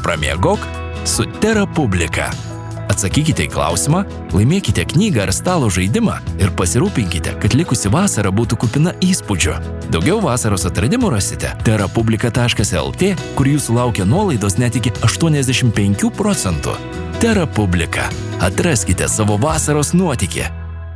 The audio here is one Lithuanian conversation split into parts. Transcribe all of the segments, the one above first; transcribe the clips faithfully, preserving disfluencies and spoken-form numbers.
pramiegok su Terapublika. Atsakykite į klausimą, laimėkite knygą ar stalo žaidimą ir pasirūpinkite, kad likusi vasara būtų kupina įspūdžių. Daugiau vasaros atradimų rasite terapublika taškas lt, kur jūsų laukia nuolaidos net iki aštuoniasdešimt penkių procentų. Terapublika. Atraskite savo vasaros nuotykį.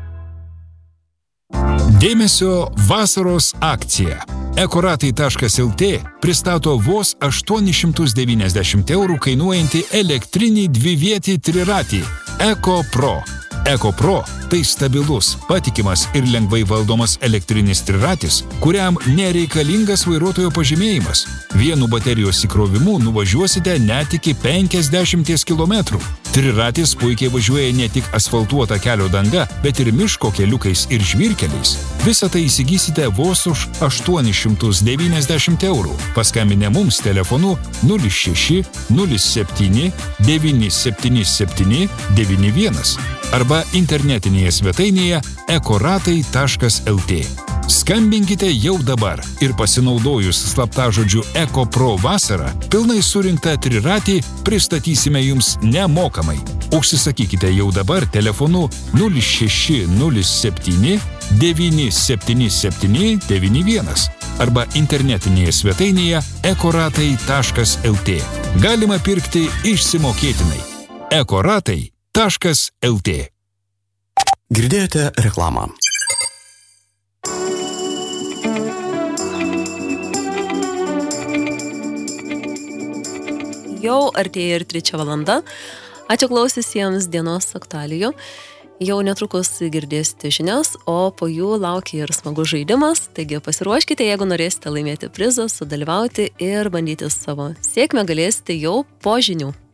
Dėmesio vasaros akcija. ekoratai taškas lt pristato vos aštuonis šimtus devyniasdešimt eurų kainuojantį elektrinį dvivietį triratį Eko Pro. Eko Pro tai stabilus, patikimas ir lengvai valdomas elektrinis triratis, kuriam nereikalingas vairuotojo pažymėjimas. Vienu baterijos įkrovimu nuvažiuosite net iki penkiasdešimties kilometrų. Triratis puikiai važiuoja ne tik asfaltuota kelio danga, bet ir miško keliukais ir žvyrkeliais. Visą tai įsigysite vos už aštuonis šimtus devyniasdešimt eurų. Paskambinę mums telefonu nulis šeši nulis septyni devyni septyni septyni devyni vienas arba internetinėje svetainėje ekoratai taškas lt. Skambinkite jau dabar ir pasinaudojus slaptažodžiu Eko Pro vasarą, pilnai surinktą triratį pristatysime jums nemokamai. Užsisakykite jau dabar telefonu nulis šeši nulis septyni devyni septyni septyni devyni vienas arba internetinėje svetainėje ekoratai taškas lt. Galima pirkti išsimokėtinai. ekoratai taškas lt. Girdėjote reklamą. Jau artėja ir trečia valanda. Ačiū klausysiems dienos aktualijų. Jau netrukus girdėsite žinias, o po jų laukia ir smagus žaidimas. Taigi pasiruoškite, jeigu norėsite laimėti prizą, sudalyvauti ir bandyti savo sėkmę galėsite jau po žinių.